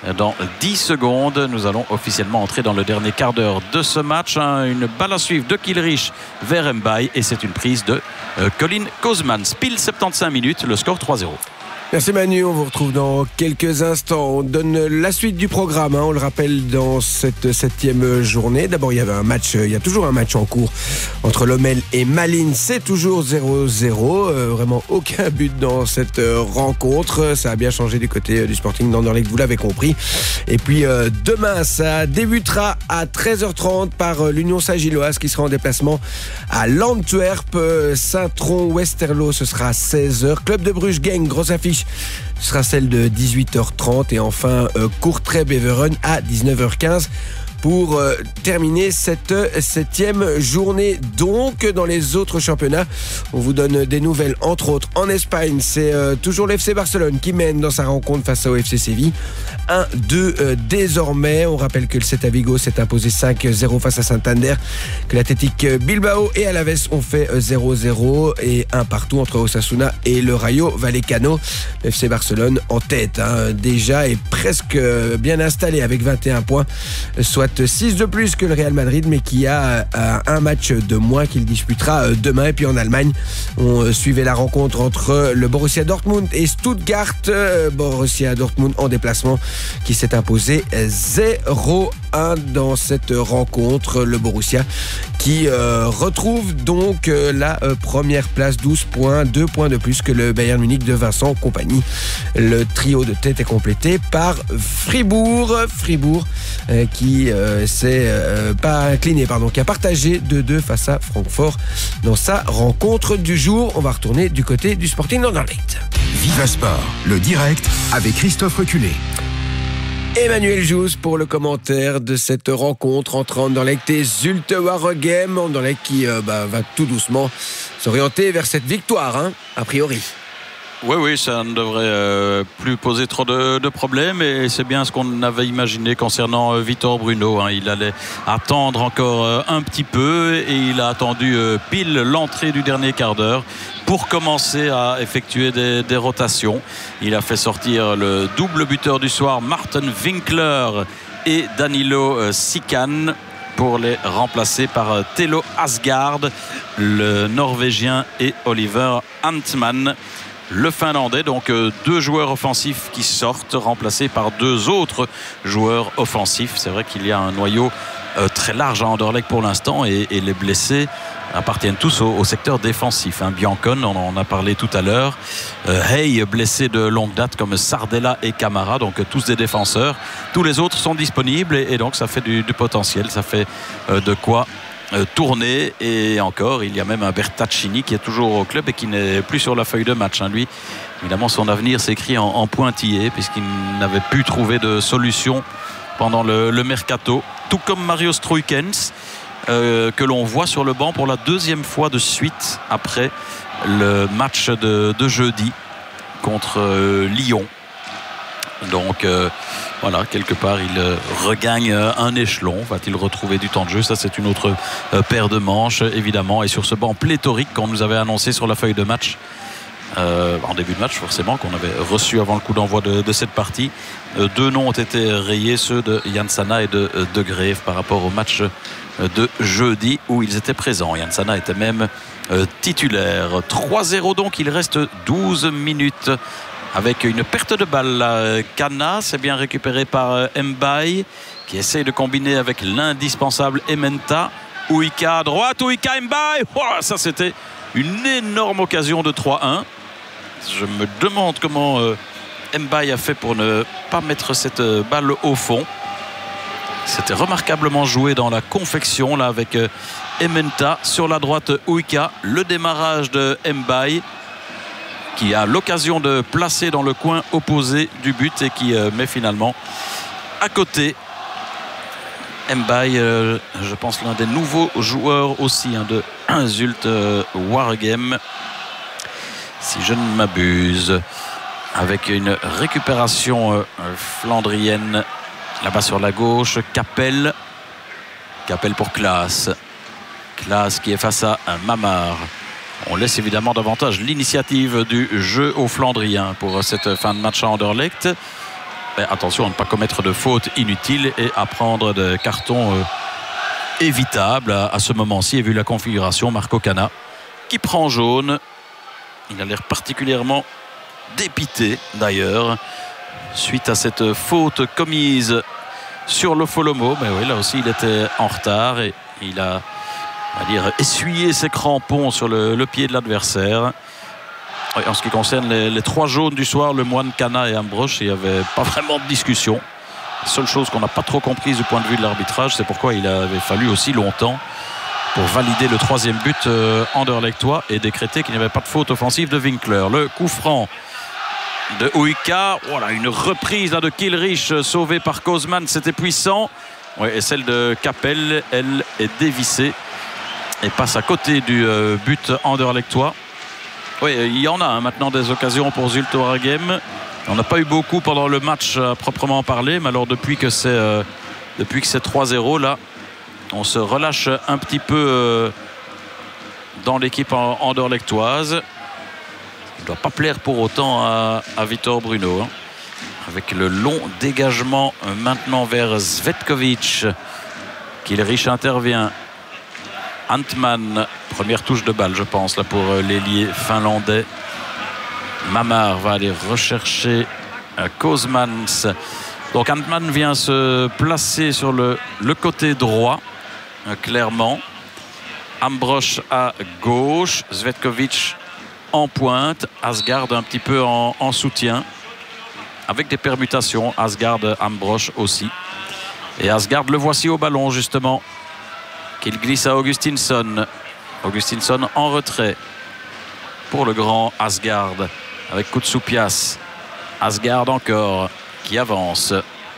dans 10 secondes. Nous allons officiellement entrer dans le dernier quart d'heure de ce match. Une balle à suivre de Kilrich vers Mbaye et c'est une prise de Colin Kozmans. Pile 75 minutes, le score 3-0. Merci Manu, on vous retrouve dans quelques instants. On donne la suite du programme, on le rappelle, dans cette 7e journée. D'abord, il y a toujours un match en cours entre Lommel et Malines. C'est toujours 0-0. Vraiment aucun but dans cette rencontre. Ça a bien changé du côté du Sporting d'Anderlecht, vous l'avez compris. Et puis demain, ça débutera à 13h30 par l'Union Saint-Gilloise qui sera en déplacement à l'Antwerp. Saint-Tron-Westerlo, ce sera à 16h. Club de Bruges Genk, grosse affiche. Ce sera celle de 18h30 et enfin Courtrai-Beveren à 19h15 pour terminer cette 7e journée. Donc, dans les autres championnats, on vous donne des nouvelles, entre autres en Espagne. C'est toujours l'FC Barcelone qui mène dans sa rencontre face au FC Séville. 1-2 désormais. On rappelle que le Celta Vigo s'est imposé 5-0 face à Santander, que l'Athletic Bilbao et Alaves ont fait 0-0 et 1 partout entre Osasuna et le Rayo Vallecano. Le FC Barcelone en tête déjà est presque bien installé avec 21 points, soit 6 de plus que le Real Madrid, mais qui a un match de moins qu'il disputera demain. Et puis en Allemagne, on suivait la rencontre entre le Borussia Dortmund et Stuttgart. Borussia Dortmund en déplacement qui s'est imposé 0-1 dans cette rencontre. Le Borussia qui retrouve donc la première place, 12 points, 2 points de plus que le Bayern Munich de Vincent Kompany. Le trio de tête est complété par Fribourg qui s'est pas incliné, qui a partagé 2-2 face à Francfort dans sa rencontre du jour. On va retourner du côté du Sporting d'Anderlecht. Viva Sport, le direct avec Christophe Reculé. Emmanuel Jousse pour le commentaire de cette rencontre entre Anderlecht et Zulte Waregem. Anderlecht qui va tout doucement s'orienter vers cette victoire, a priori. Oui, ça ne devrait plus poser trop de problèmes et c'est bien ce qu'on avait imaginé concernant Vitor Bruno. Il allait attendre encore un petit peu et il a attendu pile l'entrée du dernier quart d'heure pour commencer à effectuer des rotations. Il a fait sortir le double buteur du soir, Martin Winkler et Danilo Sikan, pour les remplacer par Telo Asgard, le Norvégien, et Oliver Antman, le Finlandais. Donc 2 joueurs offensifs qui sortent, remplacés par 2 autres joueurs offensifs. C'est vrai qu'il y a un noyau très large à Anderlecht pour l'instant et les blessés appartiennent tous au secteur défensif. Biancon, on en a parlé tout à l'heure. Hey, blessé de longue date comme Sardella et Camara, donc tous des défenseurs. Tous les autres sont disponibles et donc ça fait du potentiel, ça fait de quoi tourner. Et encore, il y a même un Bertaccini qui est toujours au club et qui n'est plus sur la feuille de match. Lui, évidemment, son avenir s'écrit en pointillé puisqu'il n'avait pu trouver de solution pendant le mercato, tout comme Mario Struikens, que l'on voit sur le banc pour la 2e fois de suite après le match de jeudi contre Lyon. Donc voilà, quelque part il regagne un échelon. Va-t-il retrouver du temps de jeu? Ça, c'est une autre paire de manches évidemment. Et sur ce banc pléthorique qu'on nous avait annoncé sur la feuille de match en début de match, forcément, qu'on avait reçu avant le coup d'envoi de cette partie, 2 noms ont été rayés, ceux de Jansana et de Greve, par rapport au match de jeudi où ils étaient présents. Jansana était même titulaire. 3-0 donc, il reste 12 minutes avec une perte de balle. Cana, c'est bien récupéré par Mbaye qui essaye de combiner avec l'indispensable Ementa. Ouika à droite, Ouika Mbaye. Ça, c'était une énorme occasion de 3-1. Je me demande comment Mbaye a fait pour ne pas mettre cette balle au fond. C'était remarquablement joué dans la confection là avec Ementa sur la droite. Ouika, le démarrage de Mbaye qui a l'occasion de placer dans le coin opposé du but et qui met finalement à côté. Mbaye, je pense l'un des nouveaux joueurs aussi de Zulte Waregem, si je ne m'abuse, avec une récupération flandrienne là-bas sur la gauche. Capel pour Klaas qui est face à un Mamar. On laisse évidemment davantage l'initiative du jeu aux Flandriens pour cette fin de match à Anderlecht. Mais attention à ne pas commettre de fautes inutiles et à prendre des cartons évitables à ce moment-ci. Et vu la configuration, Marco Canna qui prend jaune. Il a l'air particulièrement dépité d'ailleurs suite à cette faute commise sur Lofolomo. Mais oui, là aussi il était en retard et il a, on va dire, essuyé ses crampons sur le pied de l'adversaire. Oui, en ce qui concerne les 3 jaunes du soir, le Moine, Canna et Ambrosch, il n'y avait pas vraiment de discussion. La seule chose qu'on n'a pas trop comprise du point de vue de l'arbitrage, c'est pourquoi il avait fallu aussi longtemps pour valider le 3e but anderlechtois et décréter qu'il n'y avait pas de faute offensive de Winkler. Le coup franc de Uika, voilà, une reprise là, de Kilrich sauvée par Kozman, c'était puissant. Ouais, et celle de Capel, elle est dévissée et passe à côté du but anderlechtois. Oui, il y en a maintenant des occasions pour Zulte Waregem. On n'a pas eu beaucoup pendant le match à proprement parler, mais alors depuis que c'est 3-0 là, on se relâche un petit peu dans l'équipe anderlechtoise. Il ne doit pas plaire pour autant à Vitor Bruno, hein. Avec le long dégagement maintenant vers Zvetkovic. Kilrich intervient. Antman, première touche de balle je pense là pour l'ailier finlandais. Mamar va aller rechercher Kozmans. Donc Antman vient se placer sur le côté droit clairement. Ambrosch à gauche, Zvetkovic en pointe, Asgard un petit peu en soutien avec des permutations, Asgard, Ambrosch aussi. Et Asgard le voici au ballon justement, qu'il glisse à Augustinsson. Augustinsson en retrait pour le grand Asgard avec Koutsoupias. Asgard encore qui avance,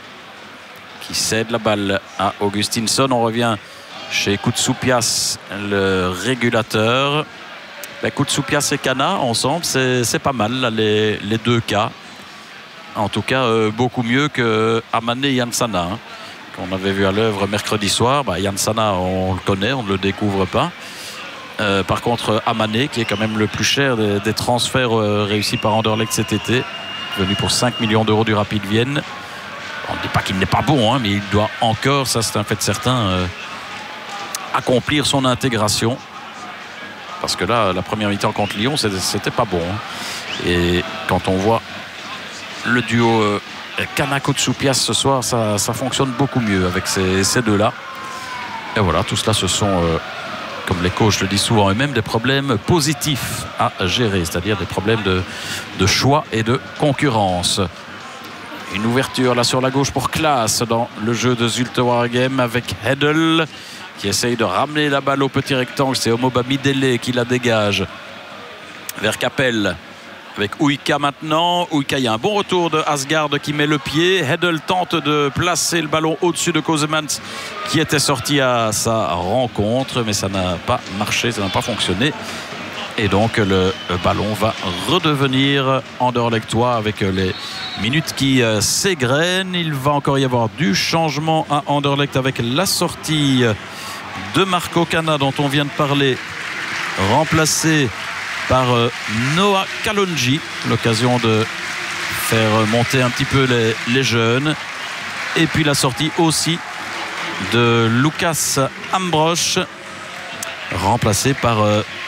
qui cède la balle à Augustinsson. On revient chez Koutsoupias, le régulateur. Koutsoupias et Canna ensemble, c'est pas mal là, les 2 cas. En tout cas beaucoup mieux que Amane et Jansana, hein, qu'on avait vu à l'œuvre mercredi soir. Jansana, on le connaît, on ne le découvre pas. Par contre Amane, qui est quand même le plus cher des transferts réussis par Anderlecht cet été, venu pour 5 millions d'euros du Rapid Vienne. On ne dit pas qu'il n'est pas bon, hein, mais il doit encore, ça c'est un fait certain, accomplir son intégration. Parce que là, la première mi-temps contre Lyon, c'était pas bon, hein. Et quand on voit le duo Canna-Koutsoupias ce soir, ça fonctionne beaucoup mieux avec ces 2-là. Et voilà, tout cela, ce sont, comme les coachs le disent souvent eux-mêmes, des problèmes positifs à gérer, c'est-à-dire des problèmes de choix et de concurrence. Une ouverture là sur la gauche pour Klaas dans le jeu de Zulte Waregem avec Hedel qui essaye de ramener la balle au petit rectangle. C'est Omoba Midele qui la dégage vers Capel avec Uika maintenant. Uika, il y a un bon retour de Asgard qui met le pied. Hedel tente de placer le ballon au-dessus de Kozemans qui était sorti à sa rencontre, mais ça n'a pas marché, ça n'a pas fonctionné. Et donc le ballon va redevenir anderlechtois avec les minutes qui s'égrènent. Il va encore y avoir du changement à Anderlecht avec la sortie de Marco Canna dont on vient de parler, remplacé par Noah Kalonji. L'occasion de faire monter un petit peu les jeunes. Et puis la sortie aussi de Lucas Ambrosch, remplacé par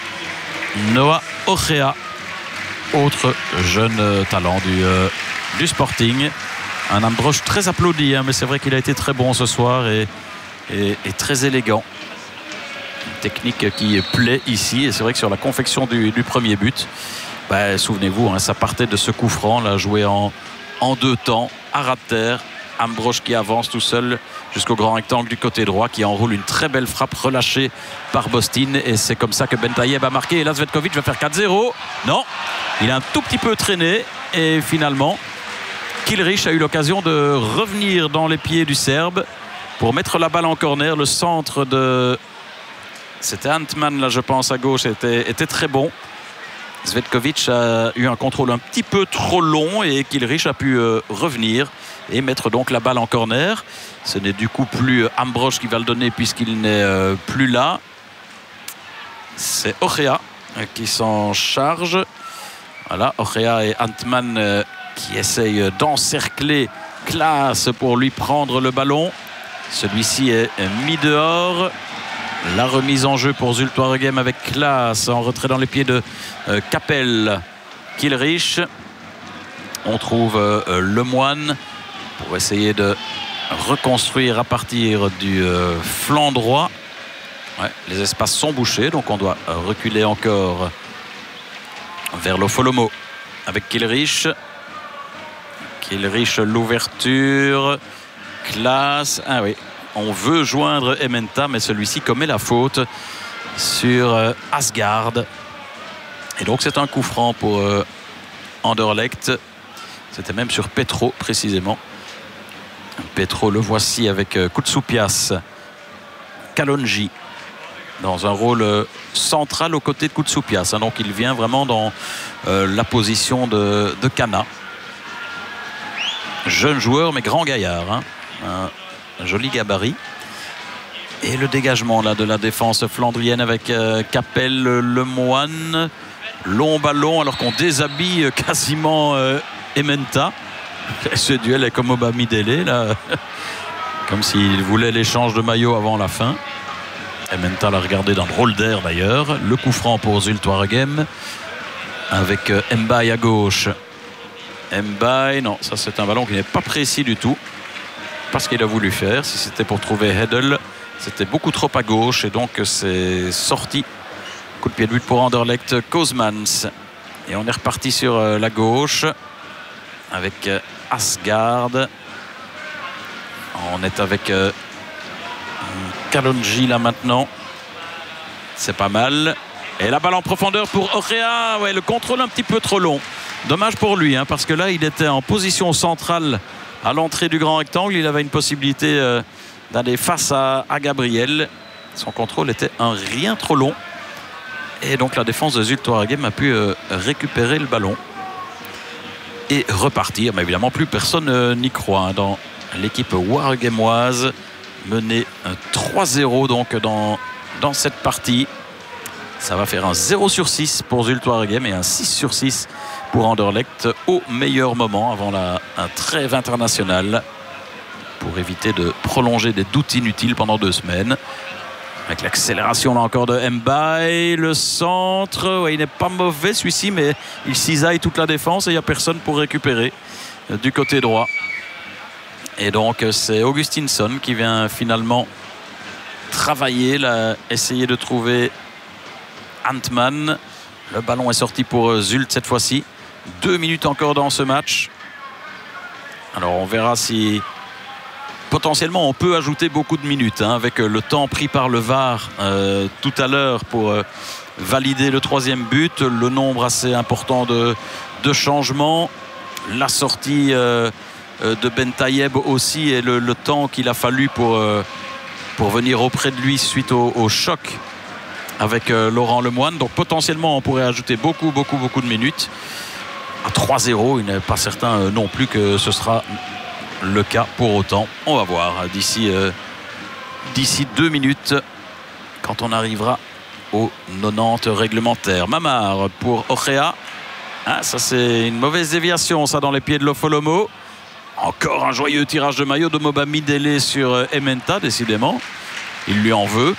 Noah Ochea, autre jeune talent du Sporting. Un Ambrosch très applaudi, hein, mais c'est vrai qu'il a été très bon ce soir et très élégant. Une technique qui plaît ici, et c'est vrai que sur la confection du premier but, souvenez-vous, hein, ça partait de ce coup franc là, joué en 2 temps à ras de terre. Ambrosch qui avance tout seul jusqu'au grand rectangle du côté droit, qui enroule une très belle frappe relâchée par Bostin, et c'est comme ça que Bentayeb a marqué. Et là Zvetkovic va faire 4-0. Non, il a un tout petit peu traîné et finalement Kilrich a eu l'occasion de revenir dans les pieds du Serbe pour mettre la balle en corner. Le centre de... C'était Antman là je pense à gauche, était très bon. Zvetkovic a eu un contrôle un petit peu trop long et Kilrich a pu revenir et mettre donc la balle en corner. Ce n'est du coup plus Ambrosch qui va le donner puisqu'il n'est plus là. C'est Ochea qui s'en charge. Voilà, Ochea et Antman qui essayent d'encercler Classe pour lui prendre le ballon. Celui-ci est mis dehors. La remise en jeu pour Zulte Waregem avec Classe en retrait dans les pieds de Capel. Kilrich. On trouve Lemoine pour essayer de reconstruire à partir du flanc droit. Ouais, les espaces sont bouchés, donc on doit reculer encore vers l'Ofolomo avec Kilrich. Kilrich, l'ouverture. Classe. Ah oui, on veut joindre Ementa, mais celui-ci commet la faute sur Asgard. Et donc c'est un coup franc pour Anderlecht. C'était même sur Petro précisément. Petro, le voici avec Koutsoupias. Kalonji dans un rôle central aux côtés de Koutsoupias. Donc il vient vraiment dans la position de Kana. Jeune joueur mais grand gaillard. Un joli gabarit. Et le dégagement là de la défense flandrienne avec Capel, Lemoine. Long ballon alors qu'on déshabille quasiment Ementa. Ce duel est comme Oba Midele là. Comme s'il voulait l'échange de maillot avant la fin. Ementa l'a regardé d'un drôle d'air d'ailleurs. Le coup franc pour Zulte Waregem avec Mbaye à gauche. Mbaye, non, ça c'est un ballon qui n'est pas précis du tout. Pas ce qu'il a voulu faire. Si c'était pour trouver Hedel, c'était beaucoup trop à gauche et donc c'est sorti. Coup de pied de but pour Anderlecht, Kozmans. Et on est reparti sur la gauche avec Asgard. On est avec Kalonji là maintenant. C'est pas mal. Et la balle en profondeur pour Ochea. Ouais, le contrôle un petit peu trop long. Dommage pour lui, parce que là, il était en position centrale à l'entrée du grand rectangle. Il avait une possibilité d'aller face à Gabriel. Son contrôle était un rien trop long. Et donc la défense de Zulte Waregem a pu récupérer le ballon et repartir. Mais évidemment, plus personne n'y croit dans l'équipe waregemoise, menée 3-0 donc dans cette partie. Ça va faire un 0/6 pour Zulte Waregem et un 6/6 pour Anderlecht au meilleur moment avant un trêve international pour éviter de prolonger des doutes inutiles pendant 2 semaines. Avec l'accélération là encore de Mbaye, le centre, ouais, il n'est pas mauvais celui-ci, mais il cisaille toute la défense et il n'y a personne pour récupérer du côté droit. Et donc c'est Augustinsson qui vient finalement travailler, là, essayer de trouver Antman. Le ballon est sorti pour Zulte cette fois-ci. 2 minutes encore dans ce match. Alors on verra si potentiellement on peut ajouter beaucoup de minutes avec le temps pris par le VAR tout à l'heure pour valider le 3e but, le nombre assez important de changements, la sortie de Ben Taïeb aussi et le temps qu'il a fallu pour venir auprès de lui suite au choc avec Laurent Lemoine. Donc potentiellement on pourrait ajouter beaucoup de minutes. À 3-0, il n'est pas certain non plus que ce sera le cas pour autant. On va voir d'ici 2 minutes quand on arrivera aux 90 réglementaires. Mamar pour Ochea. Ça c'est une mauvaise déviation ça dans les pieds de l'Ofolomo. Encore un joyeux tirage de maillot de Moba Midele sur Ementa, décidément. Il lui en veut.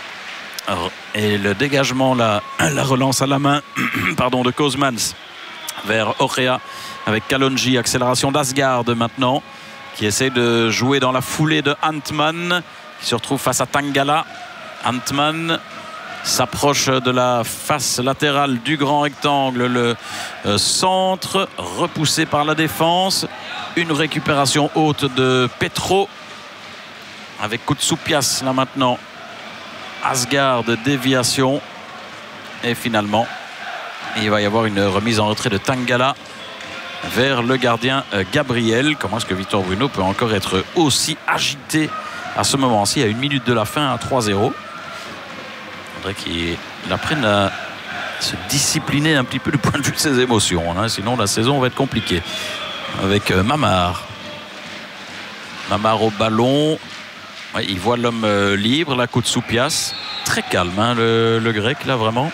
Et le dégagement, la relance à la main pardon, de Kozmans vers Ochea avec Kalonji. Accélération d'Asgard maintenant, qui essaie de jouer dans la foulée de Antman, qui se retrouve face à Tangala. Antman s'approche de la face latérale du grand rectangle. Le centre repoussé par la défense. Une récupération haute de Petro avec Koutsoupias là maintenant. Asgard, déviation. Et finalement, il va y avoir une remise en retrait de Tangala vers le gardien Gabriel. Comment est-ce que Victor Bruno peut encore être aussi agité à ce moment-ci, à 1 minute de la fin, à 3-0? Il faudrait qu'il apprenne à se discipliner un petit peu du point de vue de ses émotions, sinon la saison va être compliquée. Avec Mamar au ballon. Ouais, il voit l'homme libre, la Koutsoupias. Très calme, le grec, là, vraiment.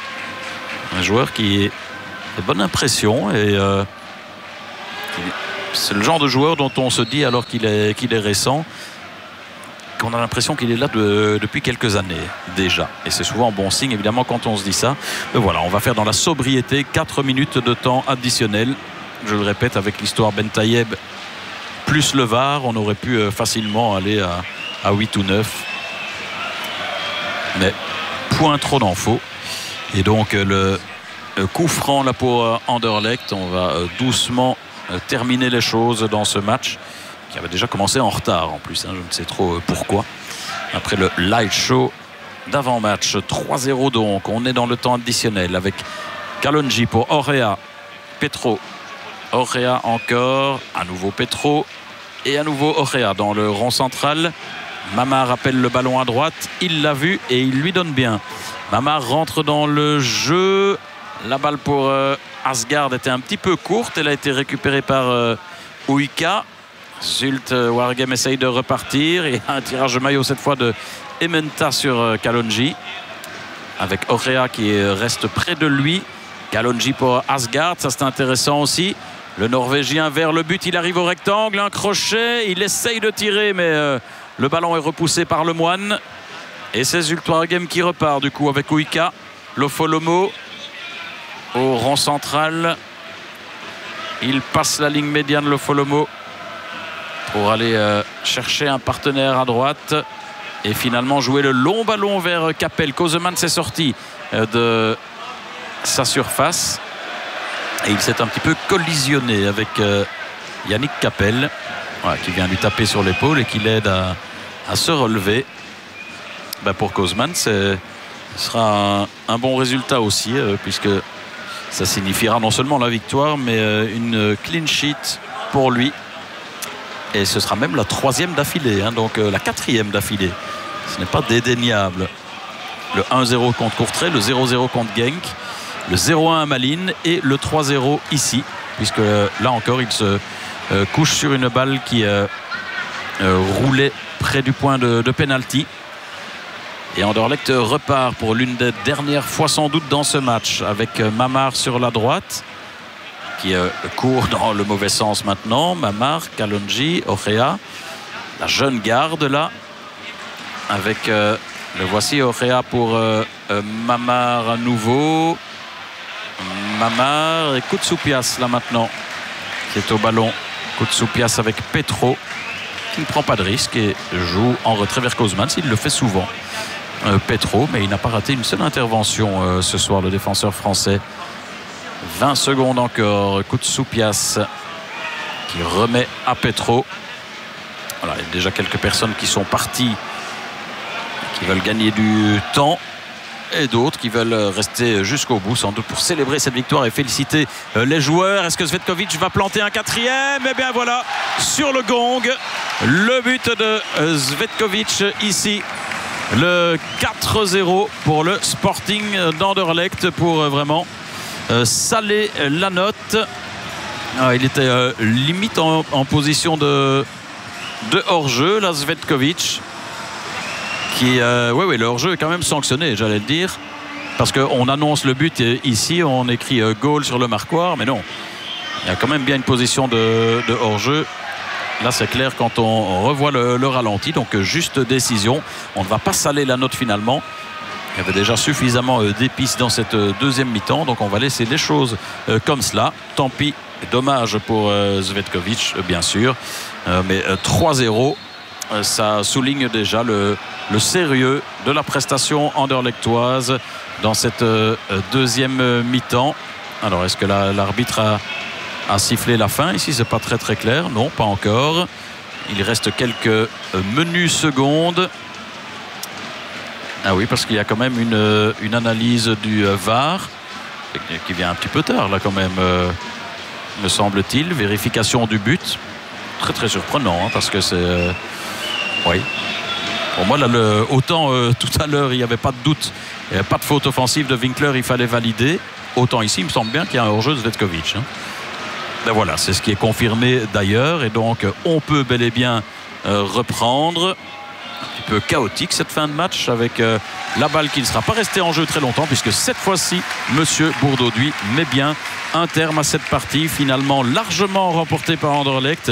Un joueur qui est de bonne impression et qui c'est le genre de joueur dont on se dit, alors qu'il est récent, qu'on a l'impression qu'il est là depuis quelques années déjà. Et c'est souvent bon signe, évidemment, quand on se dit ça. Mais voilà, on va faire dans la sobriété 4 minutes de temps additionnel. Je le répète, avec l'histoire Ben Taïeb plus le VAR, on aurait pu facilement aller à 8 ou 9. Mais point trop d'en faux. Et donc le coup franc là pour Anderlecht. On va doucement terminer les choses dans ce match qui avait déjà commencé en retard en plus, hein, je ne sais trop pourquoi. Après le light show d'avant-match, 3-0 donc. On est dans le temps additionnel avec Kalonji pour Orea, Petro, Orea encore, à nouveau Petro et à nouveau Orea dans le rond central. Mamar appelle le ballon à droite, il l'a vu et il lui donne bien. Mamar rentre dans le jeu. La balle pour Asgard était un petit peu courte, elle a été récupérée par Uika. Zult Waregem essaye de repartir et un tirage de maillot cette fois de Ementa sur Kalonji avec Orea qui reste près de lui. Kalonji pour Asgard, ça c'est intéressant aussi. Le Norvégien vers le but, il arrive au rectangle, un crochet, il essaye de tirer mais le ballon est repoussé par le Moine et c'est Zult Waregem qui repart du coup avec Uika. Lofolomo au rond central, il passe la ligne médiane, Lofolomo, pour aller chercher un partenaire à droite et finalement jouer le long ballon vers Capel. Kozeman s'est sorti de sa surface et il s'est un petit peu collisionné avec Yannick Capel, voilà, qui vient lui taper sur l'épaule et qui l'aide à se relever. Ben pour Kozeman, ce sera un bon résultat aussi, puisque ça signifiera non seulement la victoire mais une clean sheet pour lui. Et ce sera même la 3e d'affilée, hein, donc la 4e d'affilée. Ce n'est pas dédaignable. Le 1-0 contre Courtrai, le 0-0 contre Genk, le 0-1 à Malines et le 3-0 ici, puisque là encore il se couche sur une balle qui roulait près du point de pénalty. Et Anderlecht repart pour l'une des dernières fois sans doute dans ce match avec Mamar sur la droite qui court dans le mauvais sens maintenant. Mamar, Kalonji, Orea, la jeune garde là avec le voici Orea pour Mamar à nouveau. Mamar et Koutsoupias là maintenant qui est au ballon. Koutsoupias avec Petro qui ne prend pas de risque et joue en retrait vers Kozeman, il le fait souvent. Petro, mais il n'a pas raté une seule intervention ce soir, le défenseur français. 20 secondes encore. Koutsoupias qui remet à Petro. Voilà, il y a déjà quelques personnes qui sont parties, qui veulent gagner du temps, et d'autres qui veulent rester jusqu'au bout, sans doute pour célébrer cette victoire et féliciter les joueurs. Est-ce que Cvetkovic va planter un 4e? Eh bien voilà, sur le gong, le but de Cvetkovic ici. Le 4-0 pour le Sporting d'Anderlecht pour vraiment saler la note. Il était limite en position de hors-jeu, là, Cvetkovic. Qui, oui, le hors-jeu est quand même sanctionné, j'allais le dire. Parce qu'on annonce le but ici, on écrit goal sur le marquoir, mais non. Il y a quand même bien une position de hors-jeu. Là, c'est clair quand on revoit le ralenti. Donc, juste décision. On ne va pas saler la note finalement. Il y avait déjà suffisamment d'épices dans cette deuxième mi-temps. Donc, on va laisser les choses comme cela. Tant pis, dommage pour Cvetkovic, bien sûr. Mais 3-0, ça souligne déjà le sérieux de la prestation anderlechtoise dans cette deuxième mi-temps. Alors, est-ce que l'arbitre a sifflé la fin? Ici, c'est pas très très clair. Non, pas encore. Il reste quelques menus secondes. Ah oui, parce qu'il y a quand même une analyse du VAR qui vient un petit peu tard là quand même, me semble-t-il. Vérification du but. Très très surprenant, hein, parce que c'est... oui. Pour moi, là, autant tout à l'heure, il n'y avait pas de doute. Il n'y avait pas de faute offensive de Winkler, il fallait valider. Autant ici, il me semble bien qu'il y a un hors-jeu de Cvetkovic. Hein. Ben voilà, c'est ce qui est confirmé d'ailleurs. Et donc, on peut bel et bien reprendre. Un petit peu chaotique cette fin de match avec la balle qui ne sera pas restée en jeu très longtemps puisque cette fois-ci, Monsieur Bourdauduit met bien un terme à cette partie, finalement largement remportée par Anderlecht.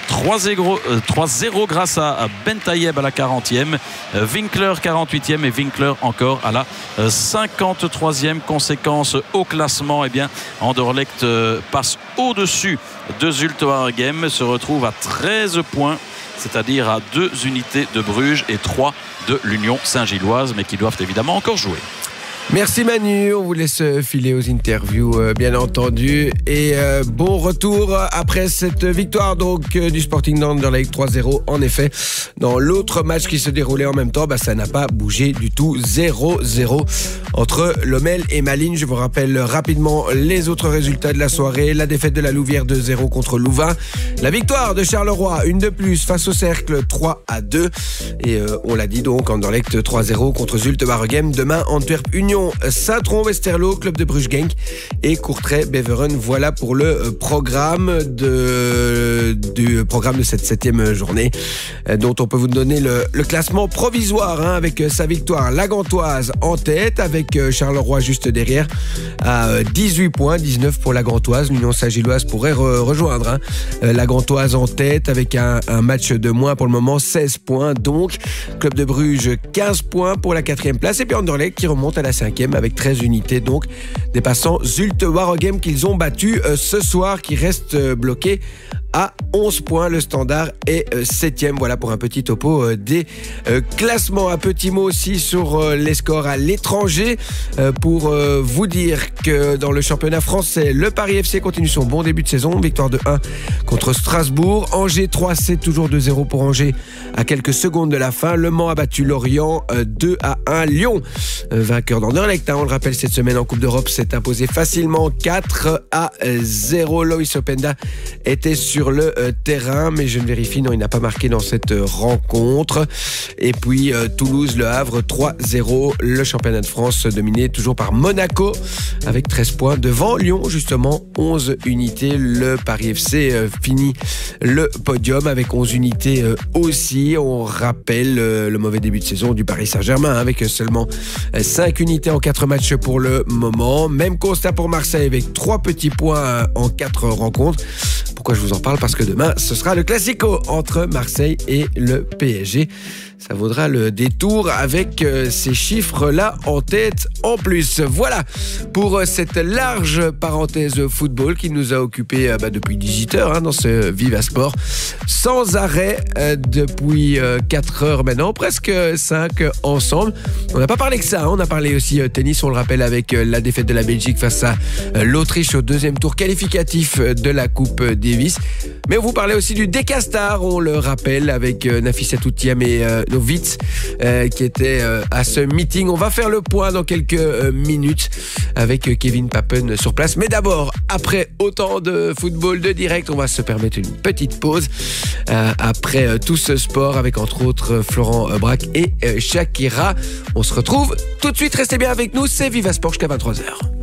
3-0 grâce à Bentayeb à la 40e, Winkler 48e et Winkler encore à la 53e. Conséquence au classement, eh bien Anderlecht passe au-dessus de Zulte Waregem, se retrouve à 13 points, c'est-à-dire à 2 unités de Bruges et 3 de l'Union Saint-Gilloise, mais qui doivent évidemment encore jouer. Merci Manu, on vous laisse filer aux interviews bien entendu et bon retour après cette victoire donc du Sporting d'Anderlecht 3-0. En effet, dans l'autre match qui se déroulait en même temps, ça n'a pas bougé du tout, 0-0 entre Lommel et Malines. Je vous rappelle rapidement les autres résultats de la soirée: la défaite de la Louvière 2-0 contre Louvain, la victoire de Charleroi une de plus face au Cercle 3-2 et on l'a dit donc Anderlecht 3-0 contre Zulte Waregem. Demain Antwerp Union Saint-Tron-Westerlo, club de Bruges Genk et Courtrai-Beveren. Voilà pour le programme du programme de cette 7e journée dont on peut vous donner le classement provisoire avec sa victoire. La Gantoise en tête avec Charleroi juste derrière à 18 points, 19 pour la Gantoise. L'Union Saint-Gilloise pourrait rejoindre la Gantoise en tête avec un match de moins pour le moment, 16 points donc. Club de Bruges 15 points pour la 4e place et puis Anderlecht qui remonte à la 5e avec 13 unités donc, dépassant Zulte Waregem qu'ils ont battu ce soir, qui reste bloqué à 11 points. Le Standard est 7e. Voilà pour un petit topo des classements. Un petit mot aussi sur les scores à l'étranger pour vous dire que dans le championnat français, le Paris FC continue son bon début de saison. Victoire de 1 contre Strasbourg. Angers 3-7, toujours 2-0 pour Angers à quelques secondes de la fin. Le Mans a battu Lorient 2-1. Lyon, vainqueur d'Anderlecht, on le rappelle, cette semaine en Coupe d'Europe, s'est imposé facilement 4-0. Loïs Openda était sur le terrain, mais je ne vérifie, non, il n'a pas marqué dans cette rencontre. Et puis Toulouse, Le Havre 3-0. Le championnat de France dominé toujours par Monaco avec 13 points devant Lyon, justement 11 unités. Le Paris FC finit le podium avec 11 unités aussi. On rappelle le mauvais début de saison du Paris Saint-Germain avec seulement 5 unités en 4 matchs pour le moment. Même constat pour Marseille avec 3 petits points en 4 rencontres. Pourquoi je vous en parle? Parce que demain, ce sera le Classico entre Marseille et le PSG. Ça vaudra le détour avec ces chiffres-là en tête en plus. Voilà pour cette large parenthèse football qui nous a occupé depuis 18h dans ce Viva Sport. Sans arrêt depuis 4 heures maintenant, presque 5 ensemble. On n'a pas parlé que ça, on a parlé aussi tennis, on le rappelle, avec la défaite de la Belgique face à l'Autriche au 2e tour qualificatif de la Coupe Davis. Mais on vous parlait aussi du Decastar, on le rappelle, avec Nafissatou Thiam et Novitz qui étaient à ce meeting. On va faire le point dans quelques minutes avec Kevin Papen sur place. Mais d'abord, après autant de football de direct, on va se permettre une petite pause après tout ce sport avec entre autres Florent Braque et Shakira. On se retrouve tout de suite, restez bien avec nous, c'est Viva Sport jusqu'à 23h.